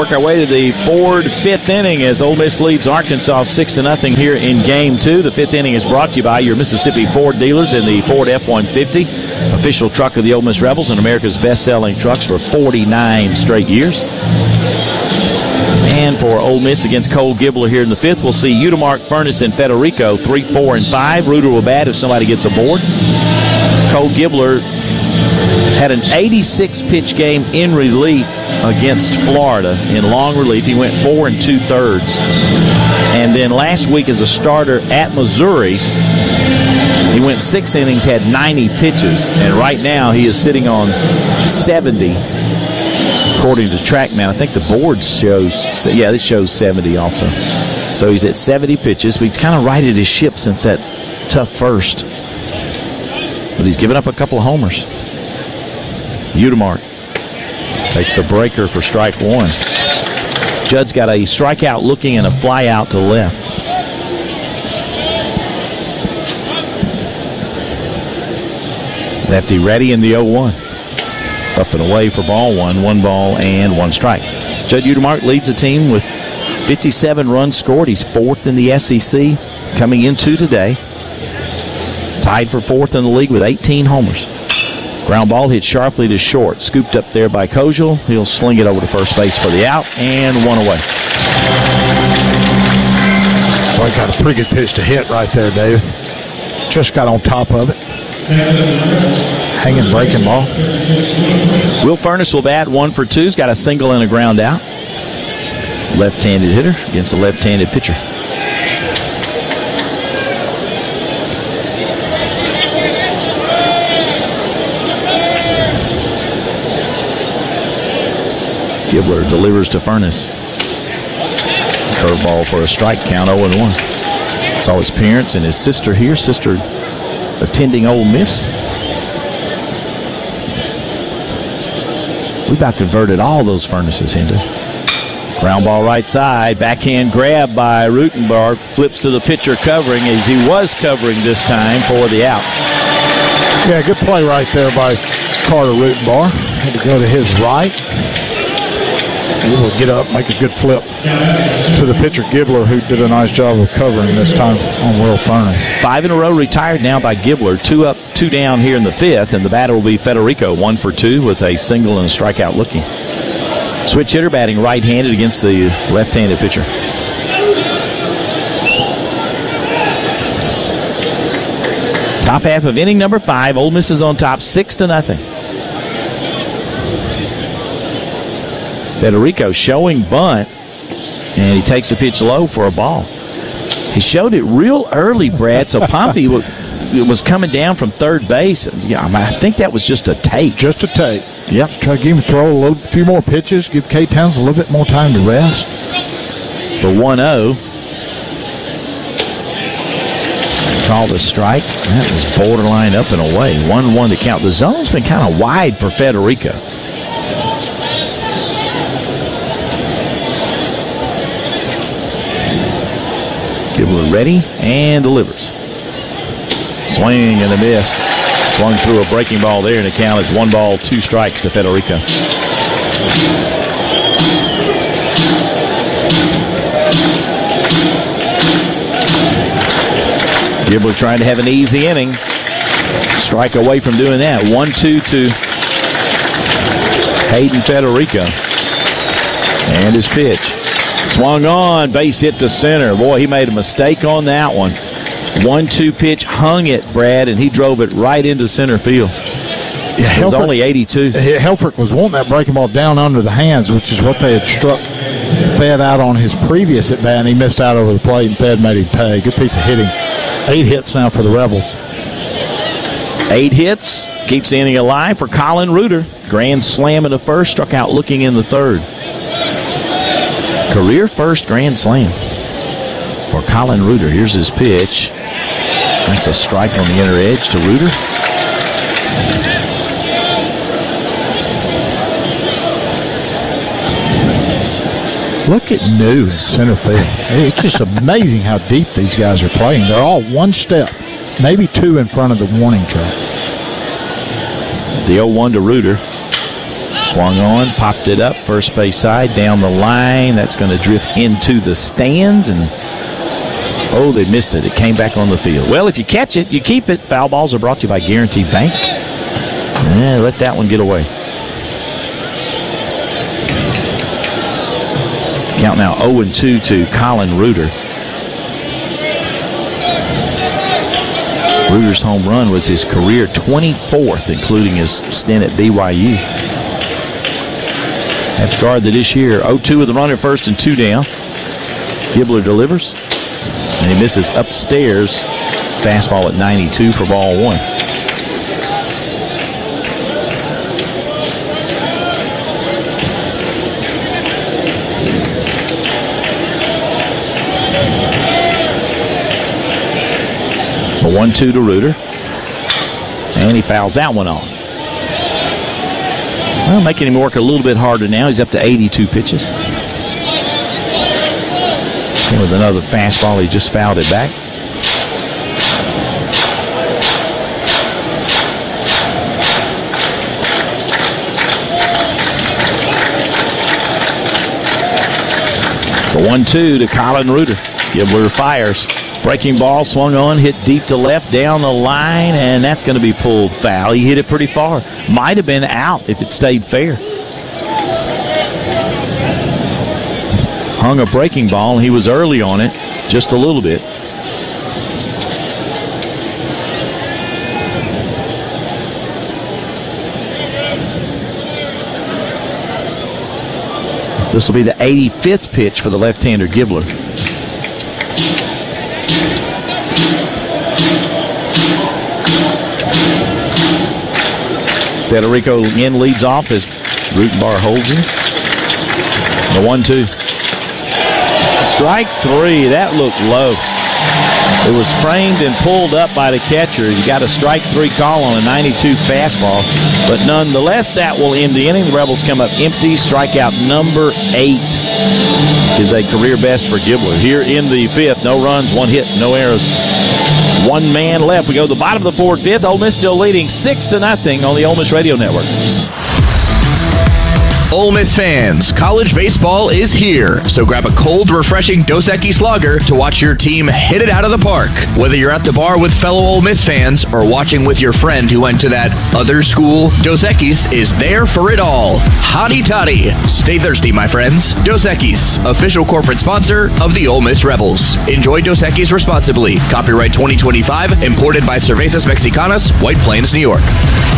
work our way to the Ford fifth inning as Ole Miss leads Arkansas 6-0 here in Game 2. The fifth inning is brought to you by your Mississippi Ford dealers in the Ford F-150, official truck of the Ole Miss Rebels and America's best-selling trucks for 49 straight years. And for Ole Miss against Cole Gibler here in the fifth, we'll see Udemark, Furness, and Federico 3, 4, and 5. Reuter will bat if somebody gets aboard. Cole Gibler had an 86-pitch game in relief against Florida in long relief. He went 4 2/3. And then last week as a starter at Missouri, he went 6 innings, had 90 pitches. And right now he is sitting on 70, according to TrackMan. I think the board shows, yeah, it shows 70 also. So he's at 70 pitches, but he's kind of righted his ship since that tough first. But he's given up a couple of homers. Udemark takes a breaker for strike one. Judd's got a strikeout looking and a fly out to left. Lefty ready in the 0-1. Up and away for ball one. 1 ball and 1 strike. Judd Udemark leads the team with 57 runs scored. He's 4th in the SEC coming into today. Tied for 4th in the league with 18 homers. Ground ball hit sharply to short. Scooped up there by Kojal. He'll sling it over to first base for the out, and 1 away. Boy, got a pretty good pitch to hit right there, David. Just got on top of it. Hanging breaking ball. Will Furness will bat 1 for 2. He's got a single and a ground out. Left-handed hitter against a left-handed pitcher. Gibler delivers to Furness. Curveball for a strike count, 0-1. Saw his parents and his sister here. Sister attending Ole Miss. We about converted all those Furnaces into. Ground ball right side. Backhand grab by Rutenberg. Flips to the pitcher covering as he was covering this time for the out. Yeah, good play right there by Carter Rutenberg. Had to go to his right. He will get up, make a good flip to the pitcher, Gibler, who did a nice job of covering this time on Will Furness. 5 in a row retired now by Gibler. 2 up, 2 down here in the fifth, and the batter will be Federico, 1 for 2 with a single and a strikeout looking. Switch hitter batting right-handed against the left-handed pitcher. Top half of inning number 5. Ole Miss is on top 6-0. Federico showing bunt, and he takes a pitch low for a ball. He showed it real early, Brad, so Pompey was coming down from third base. Yeah, I think that was just a take. Just a take. Yep. Just try to give him a few more pitches, give K Towns a little bit more time to rest. For 1-0. Called a strike. That was borderline up and away. 1-1 to count. The zone's been kind of wide for Federico. Gibler ready and delivers. Swing and a miss. Swung through a breaking ball there, and the count is 1 ball, 2 strikes to Federico. Gibler trying to have an easy inning. Strike away from doing that. 1-2 to Hayden Federico. And his pitch. Swung on, base hit to center. Boy, he made a mistake on that one. 1-2 pitch, hung it, Brad, and he drove it right into center field. Yeah, it was only 82. Helfrich was wanting that breaking ball down under the hands, which is what they had struck Fed out on his previous at-bat, and he missed out over the plate, and Fed made him pay. Good piece of hitting. 8 hits now for the Rebels. 8 hits, keeps the inning alive for Colin Reuter. Grand slam in the first, struck out looking in the third. Career first grand slam for Colin Reuter. Here's his pitch. That's a strike on the inner edge to Reuter. Look at New in center field. It's just amazing how deep these guys are playing. They're all 1 step, maybe 2 in front of the warning track. The 0-1 to Reuter. Swung on, popped it up, first base side, down the line. That's going to drift into the stands, and they missed it. It came back on the field. Well, if you catch it, you keep it. Foul balls are brought to you by Guaranteed Bank. Let that one get away. Count now 0-2 to Colin Reuter. Reuter's home run was his career 24th, including his stint at BYU. Have to guard that this year. 0-2 with the runner first and 2 down. Gibbler delivers, and he misses upstairs. Fastball at 92 for ball 1. A 1-2 to Reuter. And he fouls that one off. Well, making him work a little bit harder now. He's up to 82 pitches. And with another fastball, he just fouled it back. The 1-2 to Colin Reuter. Gibbler fires. Breaking ball, swung on, hit deep to left, down the line, and that's going to be pulled foul. He hit it pretty far. Might have been out if it stayed fair. Hung a breaking ball, and he was early on it, just a little bit. This will be the 85th pitch for the left-hander Gibbler. Federico again leads off as Rutenbar holds him. The 1-2. Strike 3. That looked low. It was framed and pulled up by the catcher. You got a strike 3 call on a 92 fastball. But nonetheless, that will end the inning. The Rebels come up empty. Strikeout number 8, which is a career best for Gibbler. Here in the 5th, no runs, 1 hit, no errors. 1 man left. We go to the bottom of the 4th, 5th. Ole Miss still leading 6-0 on the Ole Miss Radio Network. Ole Miss fans, college baseball is here. So grab a cold, refreshing Dos Equis lager to watch your team hit it out of the park. Whether you're at the bar with fellow Ole Miss fans or watching with your friend who went to that other school, Dos Equis is there for it all. Hotty toddy. Stay thirsty, my friends. Dos Equis, official corporate sponsor of the Ole Miss Rebels. Enjoy Dos Equis responsibly. Copyright 2025, imported by Cervezas Mexicanas, White Plains, New York.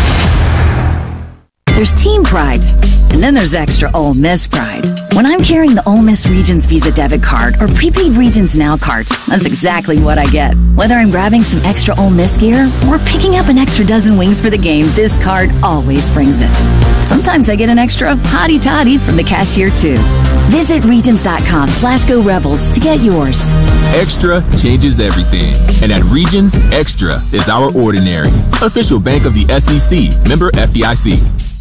There's team pride, and then there's extra Ole Miss pride. When I'm carrying the Ole Miss Regions Visa debit card or prepaid Regions Now card, that's exactly what I get. Whether I'm grabbing some extra Ole Miss gear or picking up an extra dozen wings for the game, this card always brings it. Sometimes I get an extra hottie toddy from the cashier too. Visit Regions.com/Go Rebels to get yours. Extra changes everything. And at Regions, Extra is our ordinary. Official bank of the SEC. Member FDIC.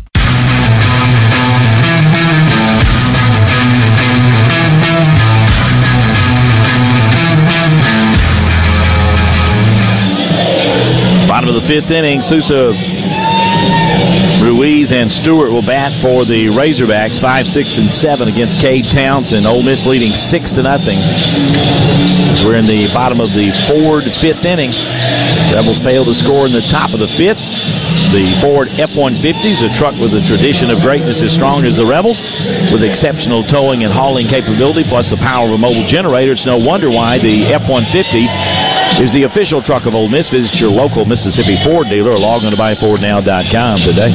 Bottom of the 5th inning, Sousa, Ruiz, and Stewart will bat for the Razorbacks. 5, 6, and 7 against Cade Townsend. Ole Miss leading 6-0. As we're in the bottom of the Ford 5th inning. Rebels fail to score in the top of the 5th. The Ford F-150 is a truck with a tradition of greatness as strong as the Rebels, with exceptional towing and hauling capability, plus the power of a mobile generator. It's no wonder why the F-150 is the official truck of Ole Miss. Visit your local Mississippi Ford dealer or log on to buyfordnow.com today.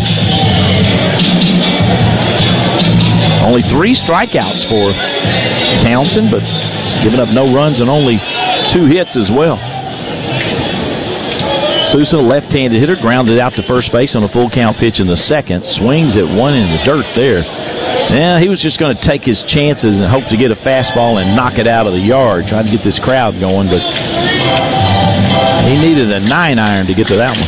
Only 3 strikeouts for Townsend, but he's given up no runs and only 2 hits as well. Sousa, left-handed hitter, grounded out to first base on a full count pitch in the 2nd. Swings at one in the dirt there. Yeah, he was just going to take his chances and hope to get a fastball and knock it out of the yard, trying to get this crowd going, but he needed a 9-iron to get to that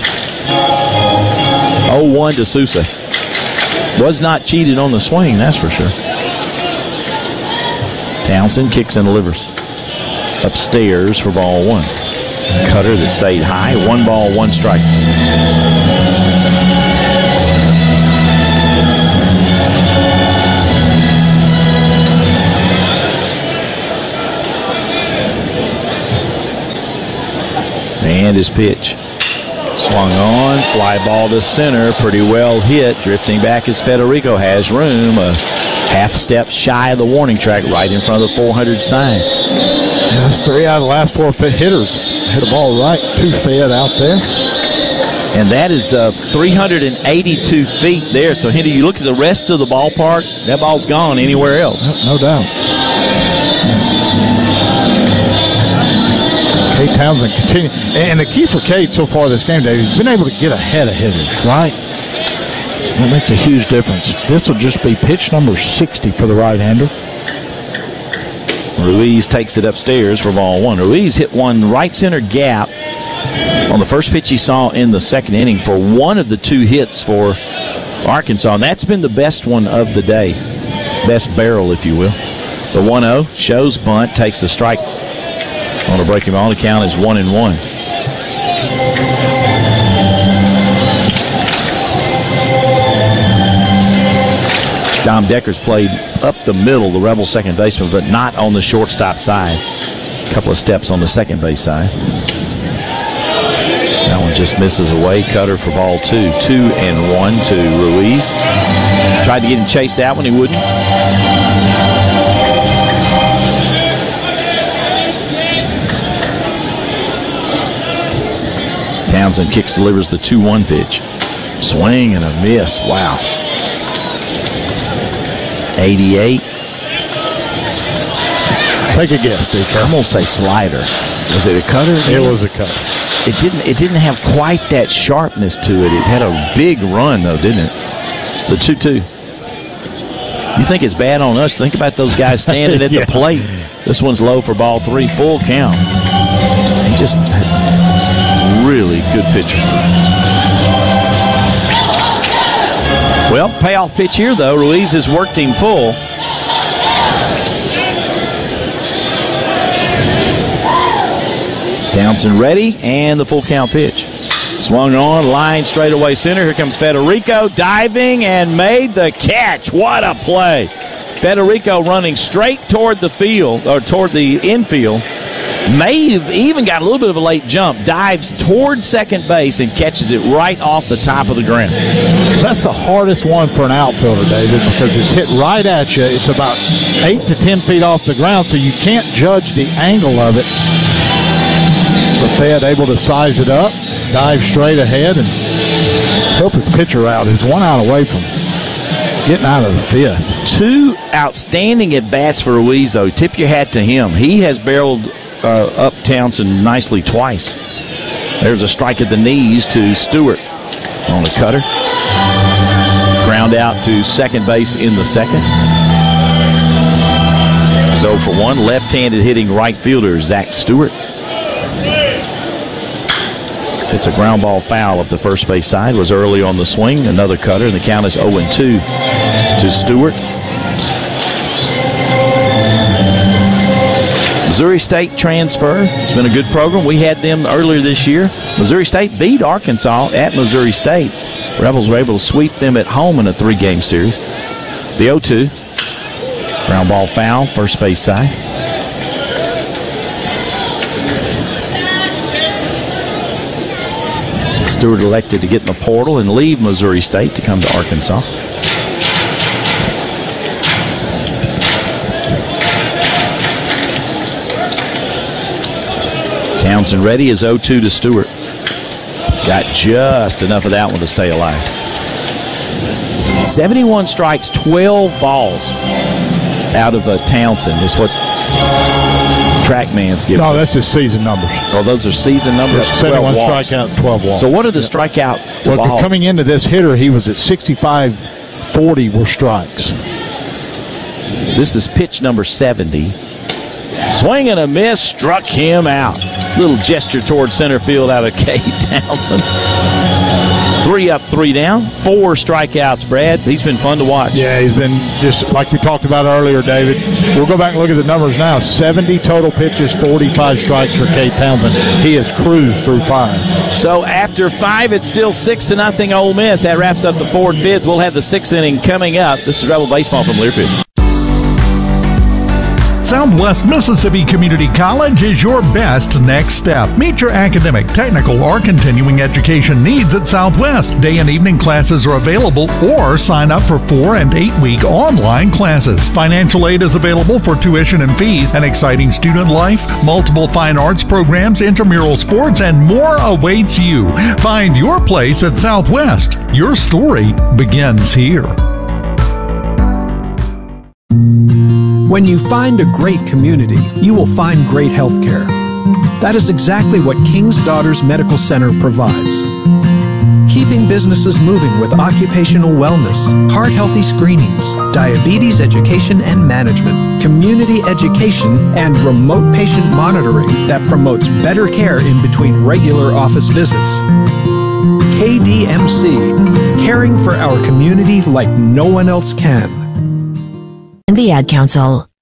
one. 0-1 to Sousa. Was not cheated on the swing, that's for sure. Townsend kicks and delivers. Upstairs for ball 1. Cutter that stayed high. 1 ball, 1 strike. And his pitch. Swung on, fly ball to center, pretty well hit. Drifting back as Federico has room. A half step shy of the warning track right in front of the 400 sign. That's 3 out of the last 4 hitters. Hit a ball right to Fed out there. And that is 382 feet there. So, Henry, you look at the rest of the ballpark, that ball's gone anywhere else. No doubt. Cade Townsend continue. And the key for Cade so far this game, Dave, he's been able to get ahead of hitters, right? That makes a huge difference. This will just be pitch number 60 for the right-hander. Ruiz takes it upstairs for ball 1. Ruiz hit one right center gap on the first pitch he saw in the second inning for one of the 2 hits for Arkansas. And that's been the best one of the day. Best barrel, if you will. The 1-0 shows bunt, takes the strike on a breaking ball. The count is 1-1. Dom Decker's played up the middle, the Rebel second baseman, but not on the shortstop side. A couple of steps on the second base side. That one just misses away. Cutter for ball 2. 2-1 to Ruiz. Tried to get him to chase that one. He wouldn't. Townsend kicks, delivers the 2-1 pitch. Swing and a miss. Wow. 88. Take a guess, DK. I'm going to say slider. Was it a cutter? It was a cutter. It didn't have quite that sharpness to it. It had a big run, though, didn't it? The 2-2. You think it's bad on us? Think about those guys standing at the plate. This one's low for ball 3, full count. He just really good pitcher. Well, payoff pitch here, though. Ruiz has worked him full. Townsend ready, and the full count pitch. Swung on, line straight away center. Here comes Federico, diving, and made the catch. What a play. Federico running straight toward the field, or toward the infield. May have even got a little bit of a late jump, dives toward second base and catches it right off the top of the ground. That's the hardest one for an outfielder, David, because it's hit right at you. It's about 8 to 10 feet off the ground, so you can't judge the angle of it. But Fed able to size it up, dive straight ahead, and help his pitcher out, who's 1 out away from getting out of the 5th. 2 outstanding at-bats for Ruiz, though. Tip your hat to him. He has barreled up Townsend nicely twice. There's a strike at the knees to Stewart on the cutter. Ground out to second base in the second. 0 for 1. Left-handed hitting right fielder Zach Stewart. It's a ground ball foul up the first base side. Was early on the swing. Another cutter, and the count is 0-2 to Stewart. Missouri State transfer. It's been a good program. We had them earlier this year. Missouri State beat Arkansas at Missouri State. Rebels were able to sweep them at home in a 3-game series. The 0-2. Ground ball foul, first base side. Stewart elected to get in the portal and leave Missouri State to come to Arkansas. Townsend ready is 0-2 to Stewart. Got just enough of that one to stay alive. 71 strikes, 12 balls out of Townsend is what TrackMan's giving us. No, that's his season numbers. Oh, those are season numbers? Yep, 71 strikeout, 12 walks. So what are the strikeouts to balls? Coming into this hitter, he was at 65-40 were strikes. This is pitch number 70. Swing and a miss, struck him out. Little gesture towards center field out of Cade Townsend. 3 up, 3 down. 4 strikeouts, Brad. He's been fun to watch. Yeah, he's been just like we talked about earlier, David. We'll go back and look at the numbers now. 70 total pitches, 45 strikes for Cade Townsend. He has cruised through 5. So after 5, it's still 6-0 Ole Miss. That wraps up the 4th, 5th. We'll have the 6th inning coming up. This is Rebel Baseball from Learfield. Southwest Mississippi Community College is your best next step. Meet your academic, technical, or continuing education needs at Southwest. Day and evening classes are available, or sign up for 4- and 8-week online classes. Financial aid is available for tuition and fees, an exciting student life, multiple fine arts programs, intramural sports, and more awaits you. Find your place at Southwest. Your story begins here. When you find a great community, you will find great health care. That is exactly what King's Daughters Medical Center provides. Keeping businesses moving with occupational wellness, heart-healthy screenings, diabetes education and management, community education, and remote patient monitoring that promotes better care in between regular office visits. KDMC, caring for our community like no one else can. The Ad Council.